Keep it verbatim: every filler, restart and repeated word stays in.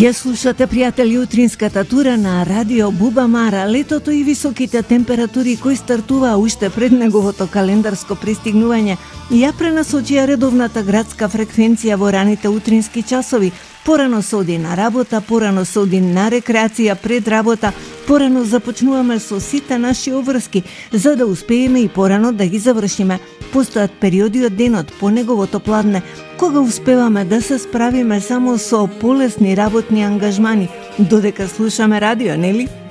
Ја слушате, пријатели, утринската тура на Радио Буба Мара. Летото и високите температури кои стартуваа уште пред неговото календарско пристигнување ја пренасочија редовната градска фреквенција во раните утрински часови. Порано се оди на работа, порано се оди на рекреација пред работа, порано започнуваме со сите наши обврски, за да успееме и порано да ги завршиме. Постојат периоди од денот по неговото пладне, кога успеваме да се справиме само со полесни работни ангажмани, додека слушаме радио, нели?